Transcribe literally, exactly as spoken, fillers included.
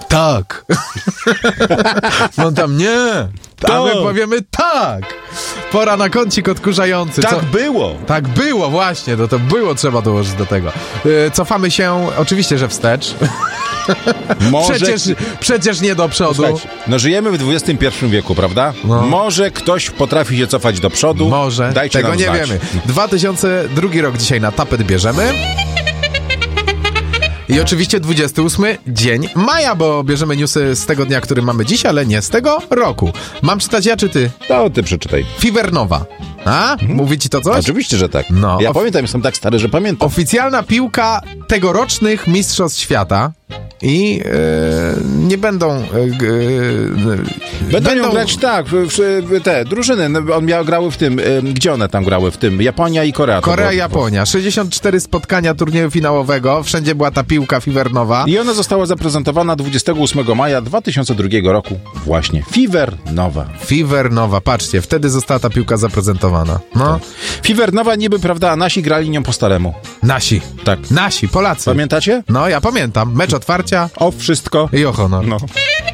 Tak. No tam nie. A my powiemy tak. Pora na kącik odkurzający. Tak Co? było. Tak było, właśnie. No to było trzeba dołożyć do tego. Yy, cofamy się oczywiście, że wstecz. Może... Przecież, przecież nie do przodu. Słuchajcie, no żyjemy w dwudziestym pierwszym wieku, prawda? No. Może ktoś potrafi się cofać do przodu. Może. Dajcie Tego nam nie znać. wiemy. dwa tysiące drugi rok dzisiaj na tapet bierzemy. I oczywiście dwudziesty ósmy dzień maja, bo bierzemy newsy z tego dnia, który mamy dziś, ale nie z tego roku. Mam czytać ja, czy ty? To ty przeczytaj. Fivernowa. A? Mhm. Mówi ci to coś? Oczywiście, że tak. No. Ja pamiętam, jestem tak stary, że pamiętam. Oficjalna piłka tegorocznych Mistrzostw Świata. I e, nie będą... E, e, będą ją grać tak, w, w, w te drużyny. No, on miał, grały w tym, e, gdzie one tam grały? W tym Japonia i Korea. Korea i Japonia. sześćdziesiąt cztery spotkania turnieju finałowego. Wszędzie była ta piłka Fivernowa. I ona została zaprezentowana dwudziestego ósmego maja dwa tysiące drugiego roku. Właśnie. Fivernowa. Fivernowa, patrzcie. Wtedy została ta piłka zaprezentowana. No. Fivernowa niby, prawda, a nasi grali nią po staremu. Nasi. Tak. Nasi, Polacy. Pamiętacie? No, ja pamiętam. Mecz otwarcia. O wszystko. I o honor. No.